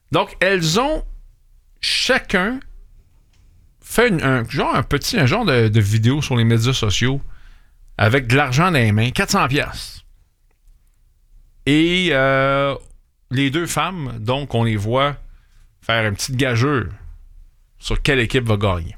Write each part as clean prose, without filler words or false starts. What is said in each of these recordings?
Donc, elles ont chacun fait un genre de vidéo sur les médias sociaux avec de l'argent dans les mains, 400$. Et les deux femmes, donc, on les voit faire une petite gageure sur quelle équipe va gagner.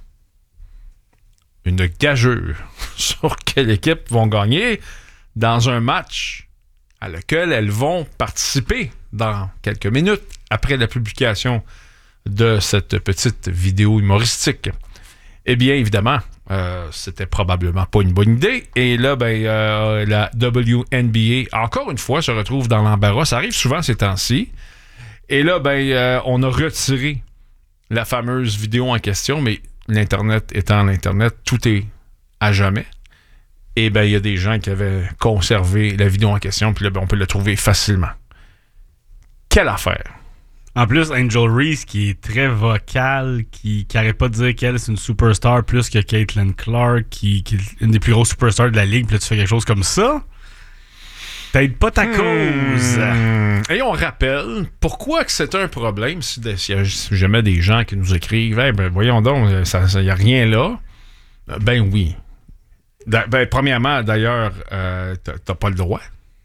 Une gageure sur quelle équipe vont gagner dans un match à lequel elles vont participer dans quelques minutes après la publication de cette petite vidéo humoristique. Eh bien, évidemment, c'était probablement pas une bonne idée. Et là, la WNBA, encore une fois, se retrouve dans l'embarras. Ça arrive souvent ces temps-ci. Et là, on a retiré la fameuse vidéo en question, mais l'Internet étant l'Internet, tout est à jamais. Et il y a des gens qui avaient conservé la vidéo en question, puis là, on peut la trouver facilement. Quelle affaire! En plus, Angel Reese, qui est très vocale, qui arrête pas de dire qu'elle, c'est une superstar plus que Caitlin Clark, qui est une des plus grosses superstars de la ligue, puis là, tu fais quelque chose comme ça? T'aides pas ta cause! Et on rappelle pourquoi que c'est un problème si jamais des gens qui nous écrivent « voyons donc, il n'y a rien là. » Ben oui. Premièrement, d'ailleurs, t'as pas le droit.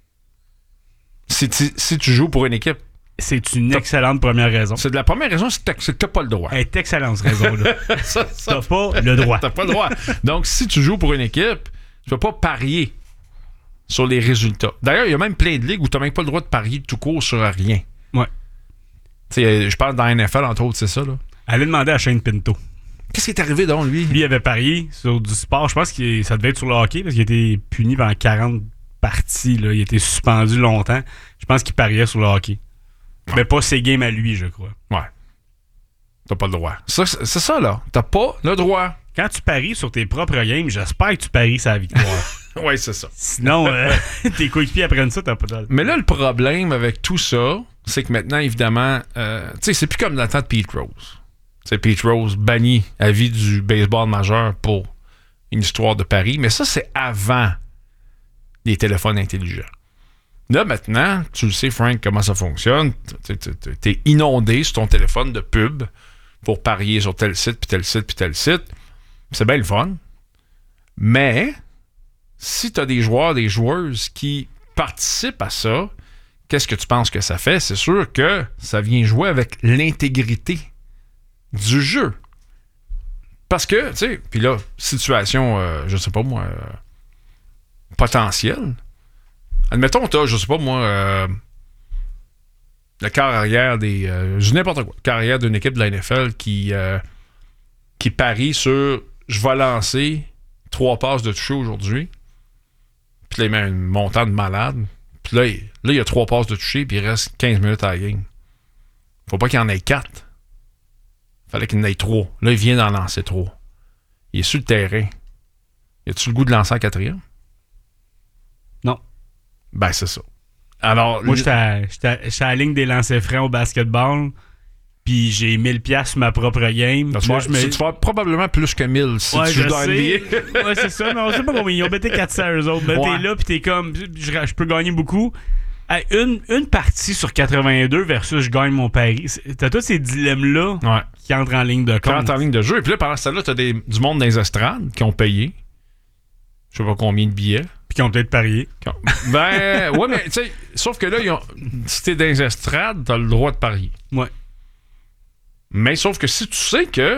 Si tu joues pour une équipe, c'est une excellente première raison. C'est de la première raison, c'est que t'as pas le droit. Elle est excellente raison-là. T'as pas le droit. T'as pas le droit. Donc, si tu joues pour une équipe, tu peux pas parier sur les résultats. D'ailleurs, il y a même plein de ligues où t'as même pas le droit de parier tout court sur rien. Ouais. Tu sais, je parle dans la NFL, entre autres, c'est ça, là. Allez demander à Shane Pinto. Qu'est-ce qui est arrivé donc, lui? Lui, il avait parié sur du sport. Je pense que ça devait être sur le hockey parce qu'il a été puni pendant 40 parties. Là. Il a été suspendu longtemps. Je pense qu'il pariait sur le hockey. Ouais. Mais pas ses games à lui, je crois. Ouais. T'as pas le droit. C'est ça, là. T'as pas le droit. Quand tu paries sur tes propres games, j'espère que tu paries sa victoire. Ouais, c'est ça. Sinon, tes coéquipiers apprennent ça, t'as pas de... Mais là, le problème avec tout ça, c'est que maintenant, évidemment, tu sais, c'est plus comme dans le temps de Pete Rose. C'est Pete Rose banni à vie du baseball majeur pour une histoire de paris. Mais ça, c'est avant les téléphones intelligents. Là, maintenant, tu le sais, Frank, comment ça fonctionne. T'es inondé sur ton téléphone de pub pour parier sur tel site, puis tel site, puis tel site. C'est bien le fun. Mais si t'as des joueurs, des joueuses qui participent à ça, qu'est-ce que tu penses que ça fait? C'est sûr que ça vient jouer avec l'intégrité du jeu. Parce que, tu sais, puis là, situation, je sais pas moi, potentielle. Admettons, t'as, je sais pas moi, le quart arrière des... n'importe quoi. Le quart arrière d'une équipe de la NFL qui parie sur je vais lancer 3 passes de toucher aujourd'hui. Puis là, il met un montant de malade. Puis là, il y a 3 passes de toucher, puis il reste 15 minutes à la game. Faut pas qu'il y en ait 4. Fallait qu'il y en ait 3. Là, il vient d'en lancer 3. Il est sur le terrain. Y a-tu le goût de lancer en 4e? Non. Ben, c'est ça. Alors, moi, j'étais à la ligne des lancers francs au basketball, puis j'ai 1000$ sur ma propre game. Tu vas probablement plus que 1000 si tu joues dans NBA. Ouais, c'est ça. Mais on sait pas combien. Ils ont bêté 400 eux autres. Mais t'es là, puis t'es comme, je peux gagner beaucoup. Une partie sur 82 versus je gagne mon pari. T'as tous ces dilemmes-là qui entrent en ligne de compte. Qui entrent en ligne de jeu. Et puis là, pendant ce temps-là, t'as du monde dans les estrades qui ont payé. Je sais pas combien de billets. Puis qui ont peut-être parié. Ben, ouais, mais tu sais, sauf que là, si t'es dans les estrades, t'as le droit de parier. Ouais. Mais sauf que si tu sais que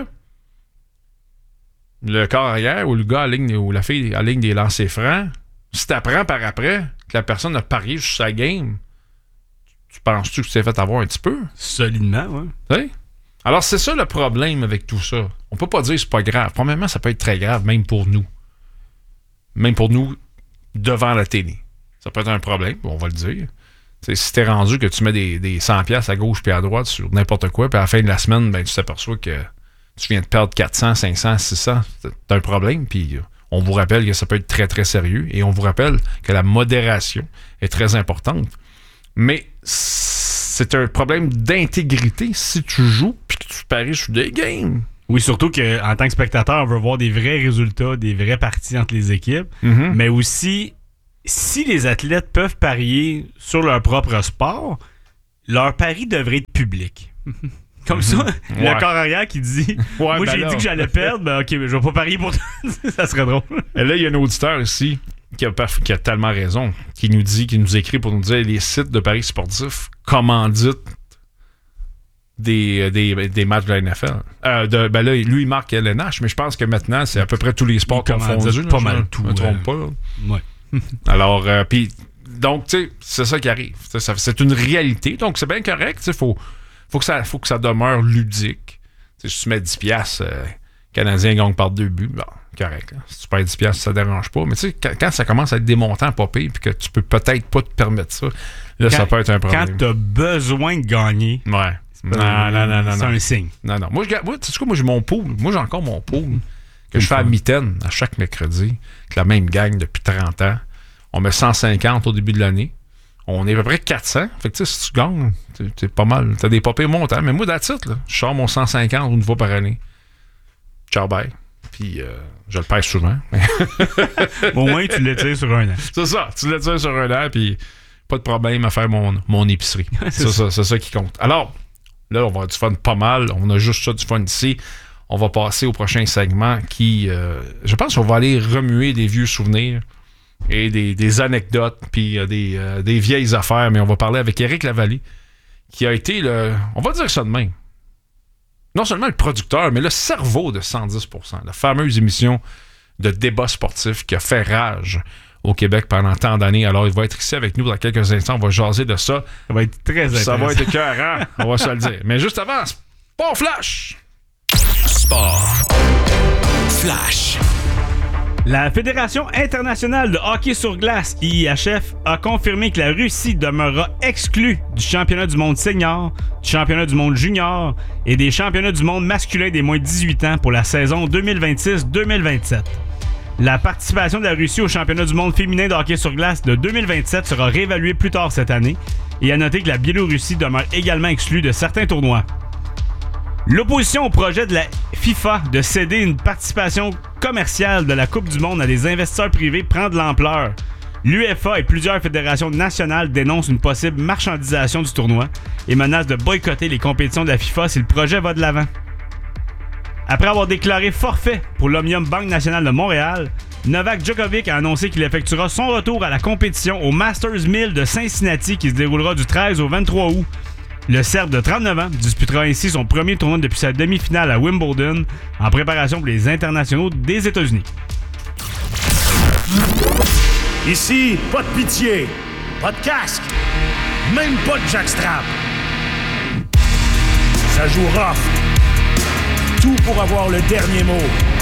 le corps arrière ou le gars à ligne, ou la fille à ligne des lancers francs, si t'apprends par après que la personne a parié sur sa game, tu penses-tu que tu t'es fait avoir un petit peu? Solidement, oui. Oui. Alors, c'est ça le problème avec tout ça. On peut pas dire que c'est pas grave. Premièrement, ça peut être très grave, même pour nous. Même pour nous, devant la télé. Ça peut être un problème, on va le dire. T'sais, si t'es rendu que tu mets des 100$ à gauche puis à droite sur n'importe quoi, puis à la fin de la semaine, ben, tu t'aperçois que tu viens de perdre 400, 500, 600, c'est un problème, puis on vous rappelle que ça peut être très, très sérieux, et on vous rappelle que la modération est très importante. Mais c'est un problème d'intégrité si tu joues puis que tu paries sur des games. Oui, surtout qu'en tant que spectateur, on veut voir des vrais résultats, des vraies parties entre les équipes, mais aussi... Si les athlètes peuvent parier sur leur propre sport, leur pari devrait être public. Comme ça, le corps arrière qui dit moi, j'ai dit que j'allais perdre, ben ok, mais je vais pas parier pour toi. Ça serait drôle. Et là, il y a un auditeur ici qui a tellement raison, qui nous écrit pour nous dire les sites de paris sportifs commanditent des matchs de la NFL. Ben là, lui, il marque LNH, mais je pense que maintenant, c'est à peu près tous les sports confondus. Pas mal tout. Je me trompe pas. Ouais. Alors, puis, donc, tu sais, c'est ça qui arrive. C'est une réalité. Donc, c'est bien correct. Il faut que ça demeure ludique. T'sais, si tu mets 10$, Canadien gagne par 2 buts, bon, correct. Là. Si tu perds 10$, ça ne dérange pas. Mais tu sais, quand ça commence à être des montants pas pires puis que tu peux peut-être pas te permettre ça, là, ça peut être un problème. Quand tu as besoin de gagner, ouais. Non. C'est un signe. Non. Moi, j'ai mon pool. Moi, j'ai encore mon pool que je fais à mitaine à chaque mercredi, avec la même gang depuis 30 ans. On met 150 au début de l'année. On est à peu près 400. Fait que, tu sais, si tu gagnes, t'es pas mal. T'as des papiers montants. Mais moi, that's it, là. Je sors mon 150 une fois par année. Ciao, bye. Puis, je le pèse souvent. Au moins, tu l'étires sur un an. C'est ça. Tu l'étires sur un an, puis pas de problème à faire mon épicerie. C'est ça qui compte. Alors, là, on va avoir du fun pas mal. On a juste ça du fun ici. On va passer au prochain segment qui, je pense qu'on va aller remuer des vieux souvenirs et des anecdotes, puis des vieilles affaires. Mais on va parler avec Éric Lavallée, qui a été on va dire ça de même, non seulement le producteur, mais le cerveau de 110%, la fameuse émission de débat sportif qui a fait rage au Québec pendant tant d'années. Alors, il va être ici avec nous dans quelques instants. On va jaser de ça. Ça va être très intéressant. Ça va être écœurant, on va se le dire. Mais juste avant, Sport Flash! Sport Flash. La Fédération internationale de hockey sur glace, IIHF, a confirmé que la Russie demeurera exclue du championnat du monde senior, du championnat du monde junior et des championnats du monde masculin des moins de 18 ans pour la saison 2026-2027. La participation de la Russie au championnat du monde féminin de hockey sur glace de 2027 sera réévaluée plus tard cette année, et à noter que la Biélorussie demeure également exclue de certains tournois. L'opposition au projet de la FIFA de céder une participation commerciale de la Coupe du monde à des investisseurs privés prend de l'ampleur. L'UEFA et plusieurs fédérations nationales dénoncent une possible marchandisation du tournoi et menacent de boycotter les compétitions de la FIFA si le projet va de l'avant. Après avoir déclaré forfait pour l'Omnium Banque Nationale de Montréal, Novak Djokovic a annoncé qu'il effectuera son retour à la compétition au Masters 1000 de Cincinnati qui se déroulera du 13 au 23 août. Le Serbe de 39 ans disputera ainsi son premier tournoi depuis sa demi-finale à Wimbledon en préparation pour les internationaux des États-Unis. Ici, pas de pitié, pas de casque, même pas de jackstrap. Ça joue rough. Tout pour avoir le dernier mot.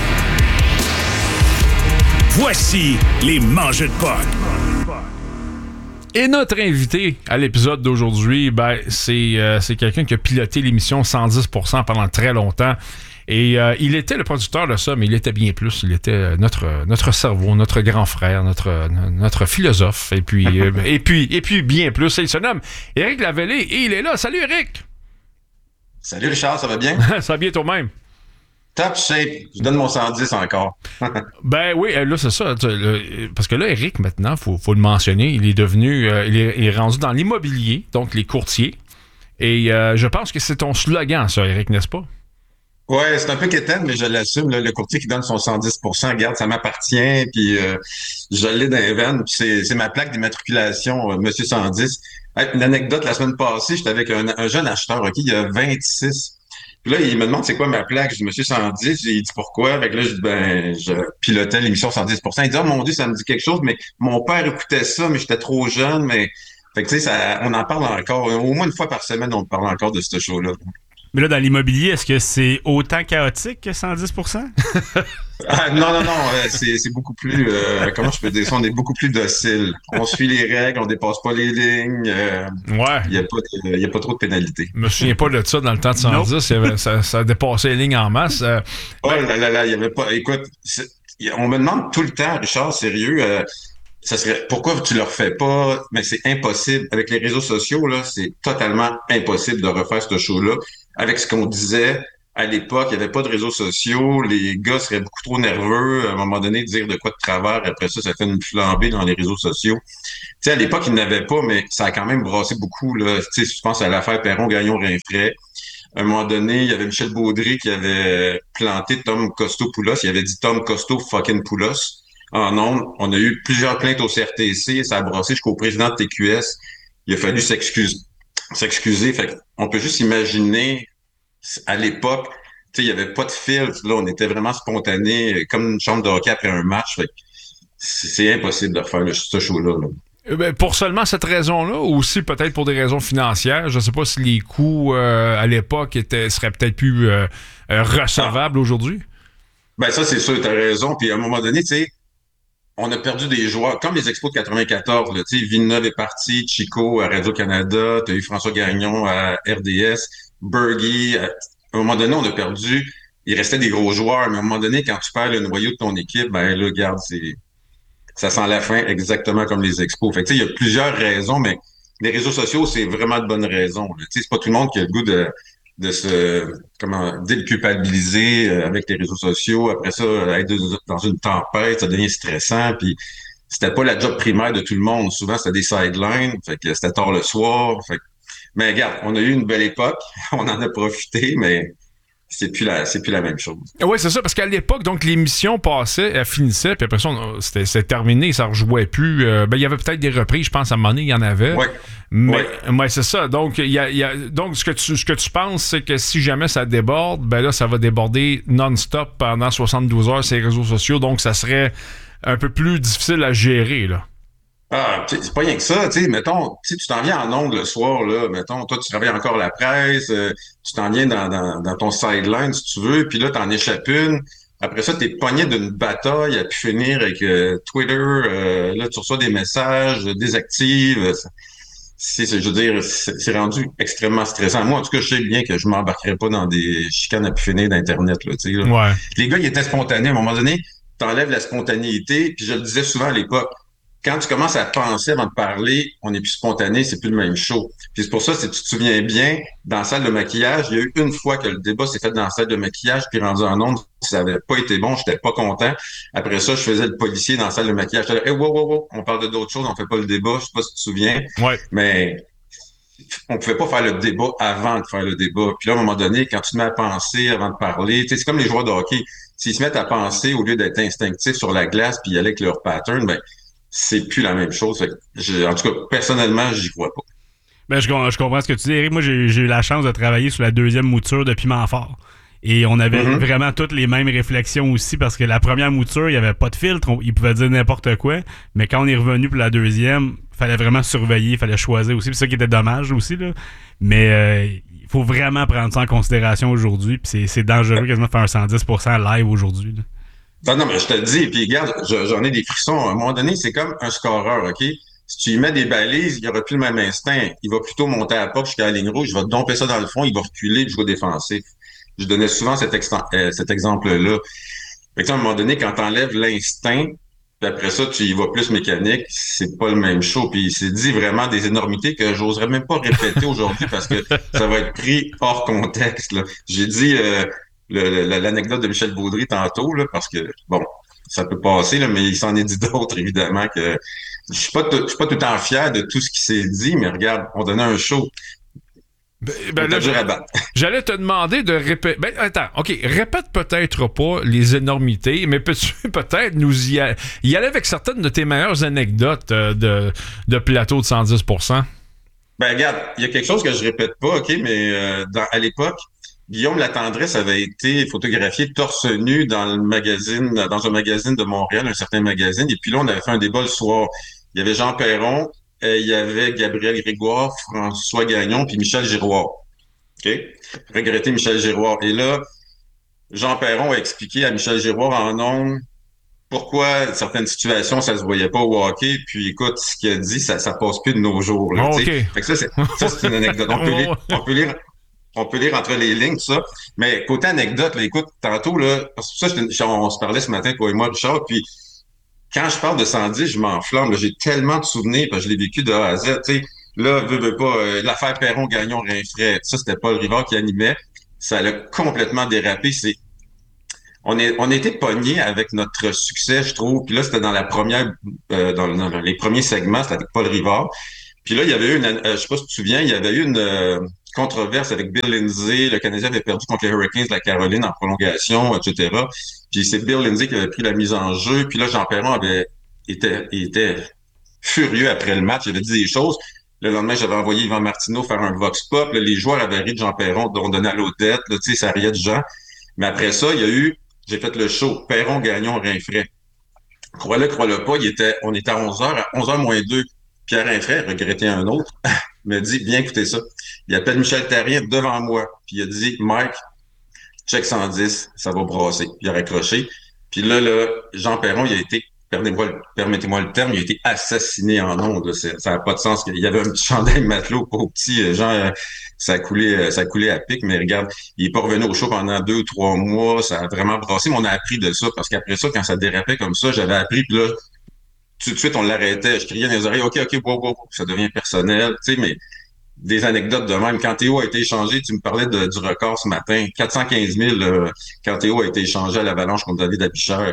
Voici les mangeux de potes. Et notre invité à l'épisode d'aujourd'hui, c'est quelqu'un qui a piloté l'émission 110% pendant très longtemps. Et il était le producteur de ça, mais il était bien plus. Il était notre cerveau, notre grand frère, notre philosophe. Et puis bien plus. Et il se nomme Éric Lavallée et il est là. Salut Éric! Salut Richard, ça va bien? Ça va bien toi-même. Top shape. Je donne mon 110 encore. Ben oui, là, c'est ça. Parce que là, Éric, maintenant, faut le mentionner, il est devenu, il est rendu dans l'immobilier, donc les courtiers. Et je pense que c'est ton slogan, ça, Éric, n'est-ce pas? Ouais, c'est un peu quétaine, mais je l'assume. Là, le courtier qui donne son 110%, regarde, ça m'appartient, puis je l'ai dans les veines, puis c'est ma plaque d'immatriculation, Monsieur 110. Une anecdote, la semaine passée, j'étais avec un jeune acheteur, OK, il a 26. Puis là, il me demande c'est quoi ma plaque. Je dis Monsieur 110. Il dit pourquoi? Fait que là, je dis je pilotais l'émission 110%. Il dit mon Dieu, ça me dit quelque chose, mais mon père écoutait ça, mais j'étais trop jeune, mais. Fait que tu sais, on en parle encore. Au moins une fois par semaine, on parle encore de ce show-là. Mais là, dans l'immobilier, est-ce que c'est autant chaotique que 110%? Non, c'est beaucoup plus, comment je peux dire ça, on est beaucoup plus docile. On suit les règles, on dépasse pas les lignes. Ouais. Il y a pas trop de pénalités. Je me souviens pas de ça dans le temps de 110, ça dépassait les lignes en masse. Oh là, il y avait pas, écoute, on me demande tout le temps, Richard, sérieux, ça serait, pourquoi tu le refais pas? Mais c'est impossible. Avec les réseaux sociaux, là, c'est totalement impossible de refaire ce show-là. Avec ce qu'on disait à l'époque, il n'y avait pas de réseaux sociaux, les gars seraient beaucoup trop nerveux. À un moment donné, dire de quoi de travers, après ça fait une flambée dans les réseaux sociaux. Tu sais, à l'époque, ils n'avaient pas, mais ça a quand même brassé beaucoup, là. Tu sais, si tu penses à l'affaire Perron-Gagnon-Rinfret, À un moment donné, il y avait Michel Baudry qui avait planté Tom Costo-Poulos. Il avait dit Tom Costo fucking Poulos en ondes. On a eu plusieurs plaintes au CRTC. Ça a brassé jusqu'au président de TQS. Il a fallu s'excuser. Fait on peut juste imaginer, à l'époque, tu sais, il n'y avait pas de filtre. Là, on était vraiment spontané, comme une chambre de hockey après un match. Fait que c'est impossible de refaire ce show-là. Là. Pour seulement cette raison-là, ou aussi peut-être pour des raisons financières, je ne sais pas si les coûts à l'époque seraient peut-être plus recevables aujourd'hui. Ben ça, c'est sûr, tu as raison. Puis à un moment donné, tu sais, on a perdu des joueurs, comme les Expos de 94, là, tu sais, Villeneuve est parti, Chico à Radio-Canada, tu as eu François Gagnon à RDS, Bergy. À un moment donné, on a perdu. Il restait des gros joueurs, mais à un moment donné, quand tu perds le noyau de ton équipe, ben là, regarde, ça sent la fin exactement comme les Expos. Fait que, tu sais, il y a plusieurs raisons, mais les réseaux sociaux, c'est vraiment de bonnes raisons. Tu sais, c'est pas tout le monde qui a le goût de se déculpabiliser avec les réseaux sociaux. Après ça, être dans une tempête, ça devient stressant. Puis c'était pas la job primaire de tout le monde. Souvent, c'était des sidelines. Fait que c'était tard le soir. Fait que, mais regarde, on a eu une belle époque. On en a profité, mais c'est plus la même chose. Oui, c'est ça, parce qu'à l'époque, donc l'émission passait, elle finissait, puis après ça, c'était terminé, ça ne rejouait plus. Il y avait peut-être des reprises, je pense, à un moment donné, il y en avait. Oui. Mais c'est ça. Donc, donc ce que tu penses, c'est que si jamais ça déborde, ben là, ça va déborder non-stop pendant 72 heures sur les réseaux sociaux, donc ça serait un peu plus difficile à gérer, là. Ah, c'est pas rien que ça, tu sais, mettons, tu t'en viens en ondes le soir, là, mettons, toi, tu travailles encore la presse, tu t'en viens dans ton sideline, si tu veux, puis là, t'en échappes une. Après ça, t'es pogné d'une bataille à pu finir avec Twitter, là, tu reçois des messages, désactives. Je veux dire, c'est rendu extrêmement stressant. Moi, en tout cas, je sais bien que je m'embarquerais pas dans des chicanes à pu finir d'Internet, là, tu sais, là. Ouais. Les gars, ils étaient spontanés. À un moment donné, t'enlèves la spontanéité, puis je le disais souvent à l'époque, quand tu commences à penser avant de parler, on n'est plus spontané, c'est plus le même show. Puis c'est pour ça, si tu te souviens bien, dans la salle de maquillage, il y a eu une fois que le débat s'est fait dans la salle de maquillage, puis rendu en ondes, ça n'avait pas été bon, j'étais pas content. Après ça, je faisais le policier dans la salle de maquillage. J'étais là, wow, on parle d'autres choses, on fait pas le débat, je sais pas si tu te souviens. Ouais. Mais on pouvait pas faire le débat avant de faire le débat. Puis là, à un moment donné, quand tu te mets à penser avant de parler, tu sais, c'est comme les joueurs de hockey. S'ils se mettent à penser au lieu d'être instinctifs sur la glace puis y aller avec leur pattern, ben c'est plus la même chose. Fait que en tout cas, personnellement, j'y crois pas. Ben, je comprends ce que tu dis, Eric. Moi, j'ai eu la chance de travailler sur la deuxième mouture de Piment Fort. Et on avait vraiment toutes les mêmes réflexions aussi, parce que la première mouture, il n'y avait pas de filtre, il pouvait dire n'importe quoi. Mais quand on est revenu pour la deuxième, il fallait vraiment surveiller, il fallait choisir aussi. C'est ça qui était dommage aussi, là. Mais il faut vraiment prendre ça en considération aujourd'hui. Puis c'est dangereux quasiment de faire un 110% live aujourd'hui, là. Non, mais je te le dis, puis regarde, j'en ai des frissons. À un moment donné, c'est comme un scoreur, OK? Si tu lui mets des balises, il n'y aura plus le même instinct. Il va plutôt monter à la porte jusqu'à la ligne rouge, il va domper ça dans le fond, il va reculer et jouer défensif. Je donnais souvent cet exemple-là. Fait que, à un moment donné, quand tu enlèves l'instinct, puis après ça, tu y vas plus mécanique, c'est pas le même show. Puis il s'est dit vraiment des énormités que j'oserais même pas répéter aujourd'hui parce que ça va être pris hors contexte, là. J'ai dit l'anecdote de Michel Baudry tantôt, là, parce que, bon, ça peut passer, là, mais il s'en est dit d'autres, évidemment, que je suis pas tout le temps fier de tout ce qui s'est dit, mais regarde, on donnait un show. Là, j'allais te demander de répéter. Ben, attends, OK, répète peut-être pas les énormités, mais peux-tu peut-être nous y aller avec certaines de tes meilleures anecdotes de plateau de 110%? Ben, regarde, il y a quelque chose que je répète pas, OK, mais à l'époque, Guillaume Latendresse avait été photographié torse nu dans un magazine de Montréal, un certain magazine, et puis là, on avait fait un débat le soir. Il y avait Jean Perron, il y avait Gabriel Grégoire, François Gagnon, puis Michel Giroir. OK? Regretter Michel Giroir. Et là, Jean Perron a expliqué à Michel Giroir en ondes pourquoi certaines situations, ça se voyait pas au hockey. Puis écoute, ce qu'il a dit, ça passe plus de nos jours. Là, okay. Fait que ça, c'est une anecdote. On peut lire entre les lignes, tout ça. Mais côté anecdote, là, écoute, tantôt, là, parce que ça, on se parlait ce matin, toi et moi, Richard, puis quand je parle de 110, je m'enflamme. Là, j'ai tellement de souvenirs, parce que je l'ai vécu de A à Z. Tu sais, là, veux pas, l'affaire Perron-Gagnon-Rinfret, ça, c'était Paul Rivard qui animait. Ça a complètement dérapé. On était pognés avec notre succès, je trouve. Puis là, c'était dans la première, dans les premiers segments, c'était avec Paul Rivard. Puis là, il y avait eu je sais pas si tu te souviens, il y avait eu controverse avec Bill Lindsay. Le Canadien avait perdu contre les Hurricanes de la Caroline en prolongation, etc. Puis c'est Bill Lindsay qui avait pris la mise en jeu. Puis là, Jean Perron était furieux après le match. Il avait dit des choses. Le lendemain, j'avais envoyé Yvan Martineau faire un vox pop. Là, les joueurs avaient ri de Jean Perron, dont Donald Odette. Là, tu sais, ça riait de gens. Mais après ça, j'ai fait le show. Perron, Gagnon, Rinfret. Crois-le pas, on était à 11h moins 2. Pierre Rinfret, regrettait un autre, me dit, viens écouter ça. Il appelle Michel Therrien devant moi. Puis il a dit, Mike, check 110, ça va brasser. Puis il a raccroché. Puis là, Jean Perron, il a été, permettez-moi le terme, il a été assassiné en ondes. Ça n'a pas de sens. Il y avait un petit chandail matelot, pas petit, genre, ça coulait à pic, mais regarde, il est pas revenu au show pendant 2 ou 3 mois. Ça a vraiment brassé, mais on a appris de ça, parce qu'après ça, quand ça dérapait comme ça, j'avais appris, puis là, tout de suite, on l'arrêtait. Je criais dans les oreilles, OK, wow, ça devient personnel, tu sais, mais des anecdotes de même. Quand Théo a été échangé, tu me parlais du record ce matin, 415 000 quand Théo a été échangé à l'Avalanche contre David Abichère.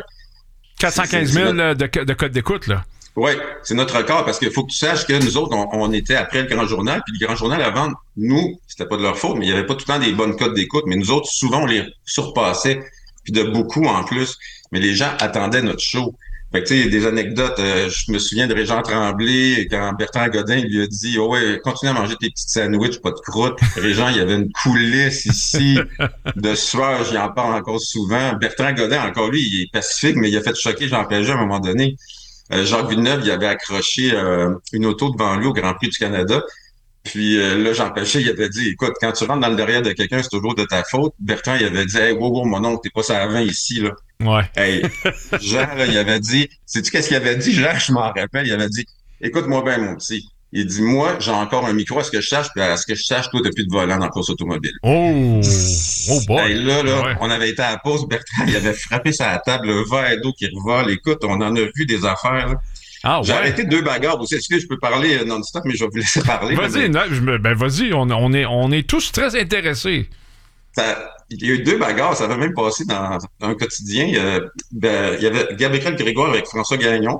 415 000 de code d'écoute, là. Oui, c'est notre record, parce qu'il faut que tu saches que nous autres, on était après le Grand Journal, puis le Grand Journal, avant, nous, c'était pas de leur faute, mais il n'y avait pas tout le temps des bonnes codes d'écoute, mais nous autres, souvent, on les surpassait, puis de beaucoup en plus, mais les gens attendaient notre show. Fait que, tu sais, des anecdotes, je me souviens de Régent Tremblay, quand Bertrand Godin lui a dit, oh ouais, continue à manger tes petites sandwichs, pas de croûte. Régent, il y avait une coulisse ici de sueur, j'y en parle encore souvent. Bertrand Godin, encore lui, il est pacifique, mais il a fait choquer Jean Pagé à un moment donné. Jacques Villeneuve, il avait accroché une auto devant lui au Grand Prix du Canada. Puis là, Jean Pagé, il avait dit, écoute, quand tu rentres dans le derrière de quelqu'un, c'est toujours de ta faute. Bertrand, il avait dit, hey, wow, mon oncle, t'es pas ça avant ici, là. Ouais. Hey, Jean, là, il avait dit, sais-tu qu'est-ce qu'il avait dit, Jean? Je m'en rappelle. Il avait dit, écoute-moi bien, mon petit. Il dit, moi, j'ai encore un micro à ce que je sache, puis à ce que je sache, toi, t'as plus de volant dans la course automobile. Oh boy. Hey, là, ouais. On avait été à la pause, Bertrand, il avait frappé sa table, le verre d'eau qui revole. Écoute, on en a vu des affaires, là. Ah, ouais. J'ai arrêté 2 bagarres aussi. Est-ce que je peux parler non-stop, mais je vais vous laisser parler. Vas-y, vas-y, on est tous très intéressés. Il y a eu 2 bagarres, ça avait même passé dans un quotidien. Il y avait Gabriel Grégoire avec François Gagnon.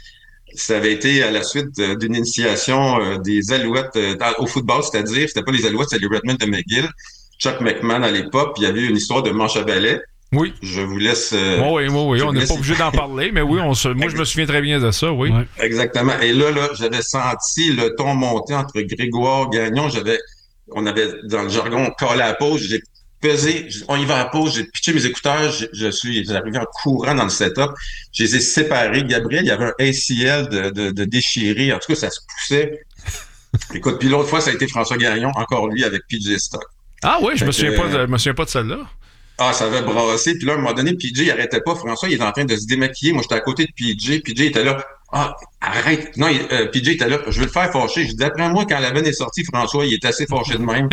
Ça avait été à la suite d'une initiation des Alouettes au football, c'est-à-dire, c'était pas les Alouettes, c'était les Redmen de McGill. Chuck McMahon à l'époque, puis il y avait eu une histoire de manche à balai. Oui. Je vous laisse... Oui, on n'est pas obligé d'en parler, mais oui, moi, je me souviens très bien de ça, oui. Ouais. Exactement. Et là, j'avais senti le ton monter entre Grégoire, Gagnon. On avait, dans le jargon, collé à la pause. J'ai pesé, on y va à la pause, j'ai pitché mes écouteurs, je suis arrivé en courant dans le setup. Je les ai séparés. Gabriel, il y avait un ACL de déchiré. En tout cas, ça se poussait. Écoute, puis l'autre fois, ça a été François Gagnon, encore lui, avec PJ Stock. Ah oui, je me souviens pas de celle-là. Ah, ça avait brassé. Puis là, à un moment donné, PJ, il arrêtait pas. François, il était en train de se démaquiller. Moi, j'étais à côté de PJ. PJ était là. Ah, arrête. Non, PJ était là. Je vais le faire fâcher. Je dis, d'après moi, quand la veine est sortie, François, il est assez fâché de même.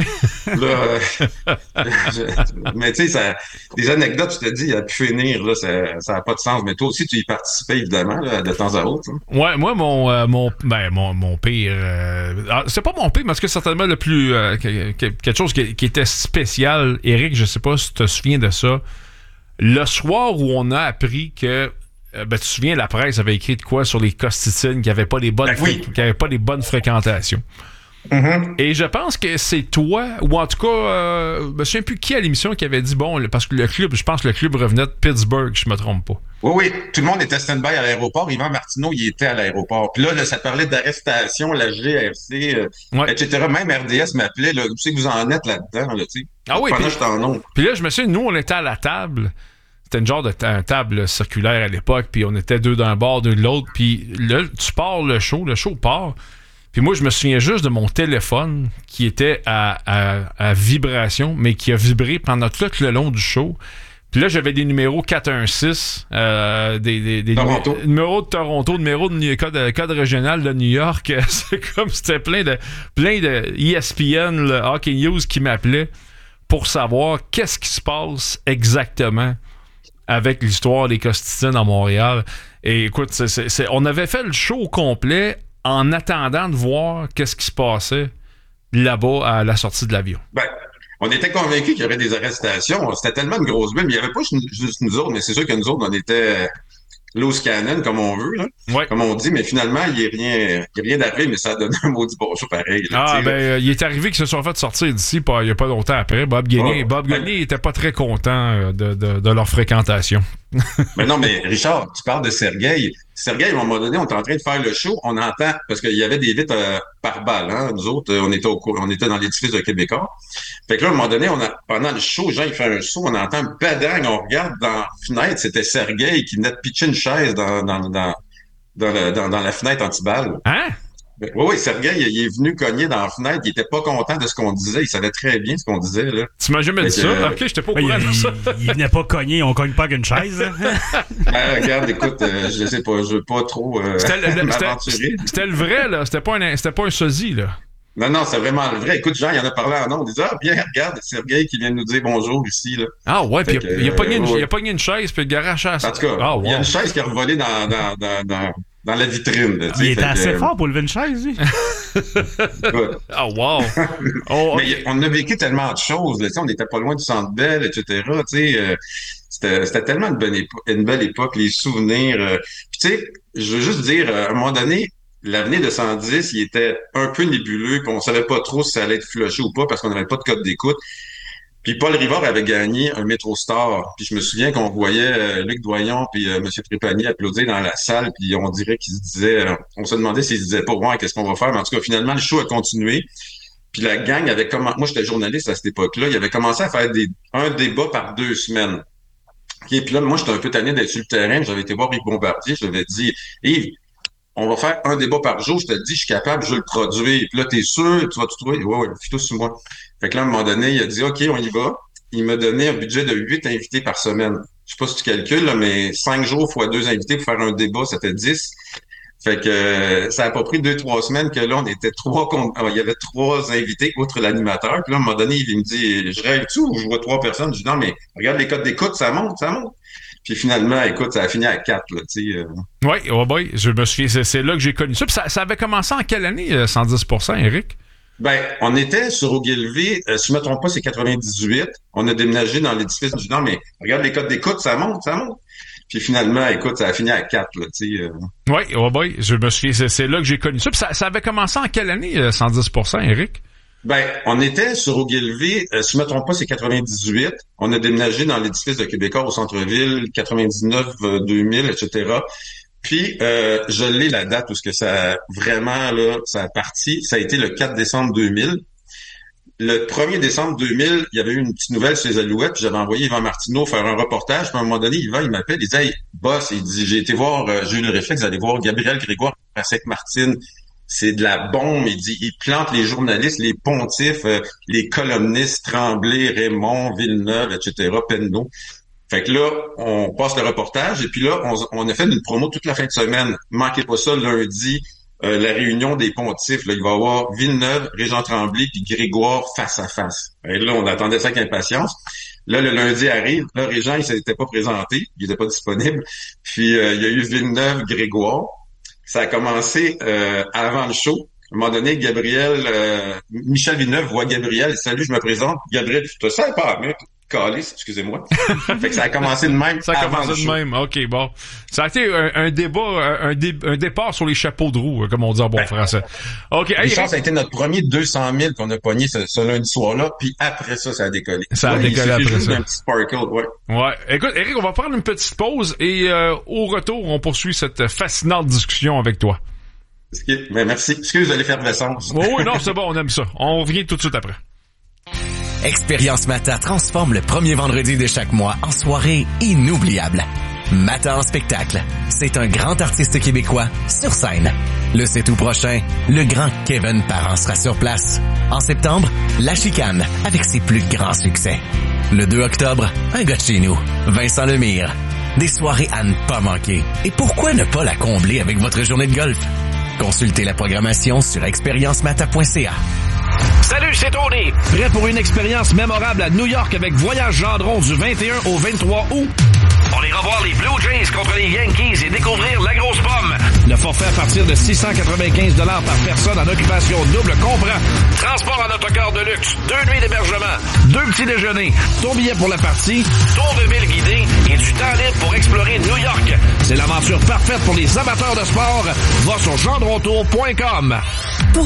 Là, mais tu sais, des anecdotes, je te dis, il a pu finir. Là, ça n'a pas de sens. Mais toi aussi, tu y participais, évidemment, là, de temps à autre. Hein. Ouais, moi, mon pire... c'est pas mon pire, mais c'est certainement le plus... quelque chose qui était spécial. Éric, je sais pas si tu te souviens de ça. Le soir où on a appris que... tu te souviens, la presse avait écrit de quoi sur les Costitines qui n'avaient pas les bonnes fréquentations. Mm-hmm. Et je pense que c'est toi, ou en tout cas, je ne me souviens plus qui à l'émission qui avait dit, parce que je pense que le club revenait de Pittsburgh, je me trompe pas. Oui, tout le monde était stand-by à l'aéroport. Yvan Martineau, il était à l'aéroport. Puis là, ça parlait d'arrestation, la GRC, etc. Même RDS m'appelait, là, où c'est que vous en êtes là-dedans, là, tu sais. Ah oui, pendant que j'étais en ondes. Puis là, je me souviens, nous, on était à la table. C'était une genre de table circulaire à l'époque, puis on était 2 d'un bord, 2 de l'autre, puis là, tu pars le show part, puis moi, je me souviens juste de mon téléphone qui était à vibration, mais qui a vibré pendant tout le long du show. Puis là, j'avais des numéros 416, des numéros de Toronto, numéros de code régional de New York. C'est comme c'était plein de ESPN, le Hockey News qui m'appelait pour savoir qu'est-ce qui se passe exactement avec l'histoire des Costitines à Montréal. Et écoute, on avait fait le show au complet en attendant de voir qu'est-ce qui se passait là-bas à la sortie de l'avion. Ben, on était convaincus qu'il y aurait des arrestations. C'était tellement une grosse bulle, mais il n'y avait pas juste nous autres, mais c'est sûr que nous autres, on était loose cannon, comme on veut, là, comme on dit, mais finalement, il n'y a rien d'arrivé, mais ça a donné un maudit bon show pareil. Là, il est arrivé qu'ils se sont fait sortir d'ici il n'y a pas longtemps après. Bob Gainey n'était pas très content de leur fréquentation. Mais non, mais Richard, tu parles de Sergueï. Sergueï, à un moment donné, on est en train de faire le show, on entend, parce qu'il y avait des vitres par balle, hein. Nous autres, on était dans l'édifice de Québécois. Fait que là, à un moment donné, pendant le show, Jean, il fait un saut, on entend un badang, on regarde dans la fenêtre, c'était Sergueï qui venait de pitcher une chaise dans la fenêtre anti-balle. Hein? Oui, Sergueï, il est venu cogner dans la fenêtre, il était pas content de ce qu'on disait, il savait très bien ce qu'on disait, là. Tu m'as jamais dit ça? Ok, j'étais pas au courant de ça. Il venait pas cogner, on cogne pas avec une chaise. Regarde, écoute, je sais pas, je veux pas trop m'aventurer. C'était le vrai, là, c'était pas un sosie, là. Non, c'est vraiment le vrai. Écoute, Jean, il en a parlé en nom. On disait, bien, regarde, c'est Sergueï qui vient nous dire bonjour ici, là. Ah ouais, puis il a pogné une chaise, puis il a garagé à ça. En tout cas, il y a une chaise qui a revolé dans la vitrine. Là, il était assez fort pour lever une chaise, lui. Oh, wow! Mais on a vécu tellement de choses. Là, on n'était pas loin du Centre Bell, etc. C'était tellement une belle époque, les souvenirs. Puis tu sais, je veux juste dire, à un moment donné, l'avenir de 110, il était un peu nébuleux, puis on savait pas trop si ça allait être flushé ou pas parce qu'on n'avait pas de code d'écoute. Puis Paul Rivard avait gagné un Métro Star. Puis je me souviens qu'on voyait Luc Doyon puis M. Trépanier applaudir dans la salle, puis on dirait qu'ils se disaient, on se demandait s'ils se disaient pas, ouais, qu'est-ce qu'on va faire? Mais en tout cas, finalement, le show a continué. Puis la gang avait commencé, moi j'étais journaliste à cette époque-là, il avait commencé à faire un débat par 2 semaines. Et puis là, moi j'étais un peu tanné d'être sur le terrain, j'avais été voir Yves Bombardier, je lui avais dit, Yves, on va faire un débat par jour, je te dis, je suis capable, je veux le produire. Puis là, t'es sûr, tu vas tout trouver? Ouais, fais tout sur moi. Fait que là, à un moment donné, il a dit, OK, on y va. Il m'a donné un budget de 8 invités par semaine. Je sais pas si tu calcules, là, mais 5 jours fois 2 invités pour faire un débat, c'était 10. Fait que ça a pas pris 2-3 semaines que là, on était il y avait 3 invités outre l'animateur. Puis là, à un moment donné, il me dit, je rêve-tu ou je vois 3 personnes? Je dis, non, mais regarde les codes d'écoute, ça monte. Puis finalement, écoute, ça a fini à 4, là, tu sais. Oui, je me souviens, c'est là que j'ai connu ça. Puis ça avait commencé en quelle année, 110%, Éric? Ben, on était sur Ogilvy, si je me trompe pas, c'est 98. On a déménagé dans l'édifice du Nord, mais regarde les codes d'écoute, ça monte. Puis finalement, écoute, ça a fini à 4, là, tu sais. Oui, je me souviens, c'est là que j'ai connu ça. Puis ça avait commencé en quelle année, 110%, Éric? Ben, on était sur Ogilvy, si je me trompe pas, c'est 98. On a déménagé dans l'édifice de Québécois au centre-ville, 99, 2000, etc. Puis, je l'ai la date où ce que ça vraiment, là, ça a parti. Ça a été le 4 décembre 2000. Le 1er décembre 2000, il y avait eu une petite nouvelle sur les Alouettes, puis j'avais envoyé Yvan Martineau faire un reportage. Puis à un moment donné, Yvan, il m'appelle, il dit, hey, boss, il dit, j'ai eu le réflexe d'aller voir Gabriel Grégoire à Sainte-Martine. C'est de la bombe, il dit, il plante les journalistes, les pontifs, les columnistes, Tremblay, Raymond, Villeneuve, etc., Penneau. Fait que là, on passe le reportage, et puis là, on a fait une promo toute la fin de semaine. Manquez pas ça, lundi, la réunion des pontifs, là, il va y avoir Villeneuve, Régent Tremblay, puis Grégoire face à face. Et là, on attendait ça avec impatience. Là, le lundi arrive, là, Régent, il s'était pas présenté, il était pas disponible. Puis, il y a eu Villeneuve, Grégoire. Ça a commencé avant le show. À un moment donné, Michel Villeneuve voit Gabriel. Salut, je me présente. Gabriel, tu te sais pas, mec. Calice, excusez-moi. Fait que ça a commencé de même. OK, bon. Ça a été un débat, un départ sur les chapeaux de roue, comme on dit en bon français. OK. Richard, ça a été notre premier 200 000 qu'on a pogné ce lundi soir-là, puis après ça a décollé. Ça a décollé après ça. Un petit sparkle, Ouais. Écoute, Éric, on va prendre une petite pause et au retour, on poursuit cette fascinante discussion avec toi. Ben, merci. Excuse de l'effervescence. Oui, non, c'est bon, on aime ça. On revient tout de suite après. Expérience Mata transforme le premier vendredi de chaque mois en soirée inoubliable. Mata en spectacle, c'est un grand artiste québécois sur scène. Le 7 août prochain, le grand Kevin Parent sera sur place. En septembre, La Chicane avec ses plus grands succès. Le 2 octobre, un gars de chez nous, Vincent Lemire. Des soirées à ne pas manquer. Et pourquoi ne pas la combler avec votre journée de golf? Consultez la programmation sur expériencemata.ca. Salut, c'est Tony. Prêt pour une expérience mémorable à New York avec Voyage Gendron du 21 au 23 août? On ira voir les Blue Jays contre les Yankees et découvrir la grosse pomme. Le forfait à partir de 695 $ par personne en occupation double comprend transport en autocar de luxe, 2 nuits d'hébergement, 2 petits déjeuners, ton billet pour la partie, tour de ville guidé et du temps libre pour explorer New York. C'est l'aventure parfaite pour les amateurs de sport. Va sur gendrontour.com. Pour